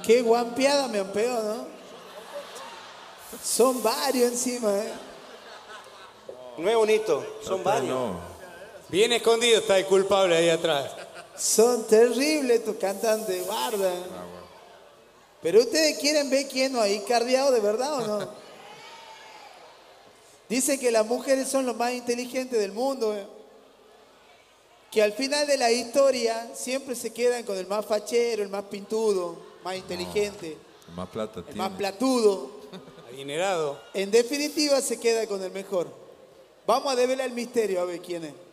Qué guampeada me han pegado, ¿no? Son varios encima, ¿eh? No es bonito, son varios. No. Bien escondido está el culpable ahí atrás. Son terribles estos cantantes, guarda. Pero ustedes quieren ver quién no hay cardiado de verdad o no. Dicen que las mujeres son los más inteligentes del mundo, ¿eh? Que al final de la historia siempre se quedan con el más fachero, el más pintudo, más inteligente, Más plata el tiene. más platudo. Adinerado. En definitiva se queda con el mejor. Vamos a develar el misterio a ver quién es.